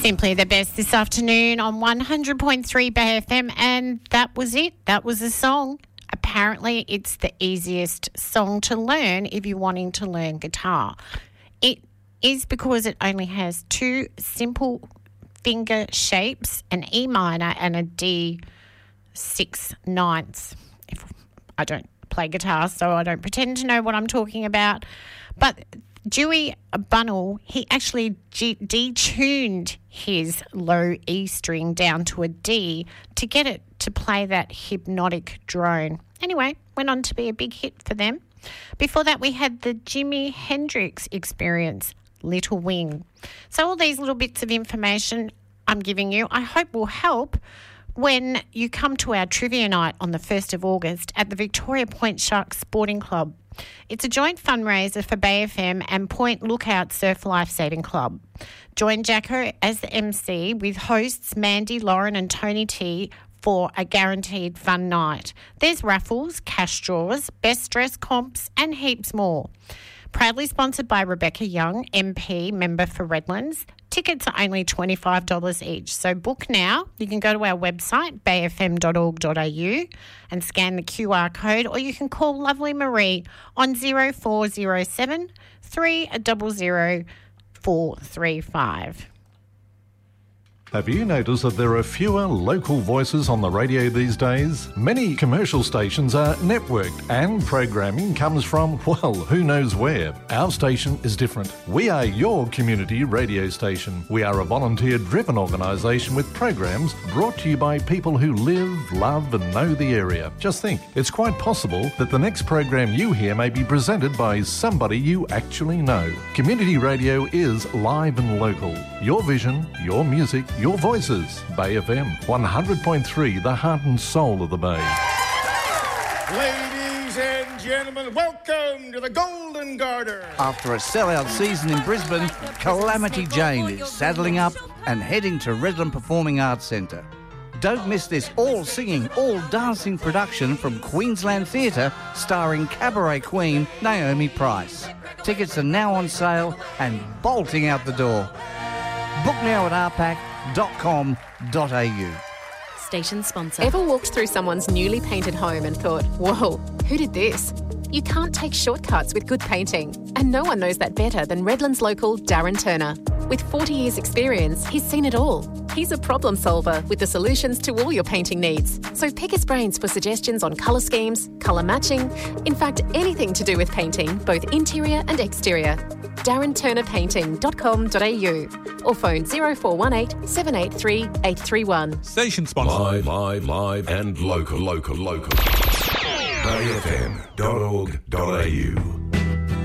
Simply the best this afternoon on 100.3 Bay FM, and that was it. That was the song. Apparently, it's the easiest song to learn if you're wanting to learn guitar. It is because it only has two simple finger shapes, an E minor and a D6/9. I don't play guitar, so I don't pretend to know what I'm talking about. But Dewey Bunnell, he actually detuned his low E string down to a D to get it to play that hypnotic drone. Anyway, went on to be a big hit for them. Before that, we had the Jimi Hendrix Experience, Little Wing. So all these little bits of information I'm giving you, I hope will help when you come to our trivia night on the 1st of August at the Victoria Point Shark Sporting Club. It's a joint fundraiser for Bay FM and Point Lookout Surf Life Saving Club. Join Jacko as the MC with hosts Mandy, Lauren and Tony T for a guaranteed fun night. There's raffles, cash draws, best dress comps and heaps more. Proudly sponsored by Rebecca Young, MP, member for Redlands. Tickets are only $25 each, so book now. You can go to our website, bayfm.org.au, and scan the QR code, or you can call lovely Marie on 0407 300 435. Have you noticed that there are fewer local voices on the radio these days? Many commercial stations are networked and programming comes from, well, who knows where. Our station is different. We are your community radio station. We are a volunteer-driven organisation with programs brought to you by people who live, love and know the area. Just think, it's quite possible that the next program you hear may be presented by somebody you actually know. Community radio is live and local. Your vision, your music, your voices. Bay FM 100.3, the heart and soul of the Bay. Ladies and gentlemen, welcome to the Golden Garter. After a sellout season in Brisbane, Calamity Jane is saddling up and heading to Redland Performing Arts Centre. Don't miss this all-singing, all-dancing production from Queensland Theatre starring cabaret queen Naomi Price. Tickets are now on sale and bolting out the door. Book now at rpac.com.au. Station sponsor. Ever walked through someone's newly painted home and thought, whoa, who did this? You can't take shortcuts with good painting. And no one knows that better than Redlands local Darren Turner. With 40 years experience, he's seen it all. He's a problem solver with the solutions to all your painting needs. So pick his brains for suggestions on colour schemes, colour matching, in fact, anything to do with painting, both interior and exterior. DarrenTurnerPainting.com.au or phone 0418 783 831. Station sponsor. Live and local. BayFM.org.au.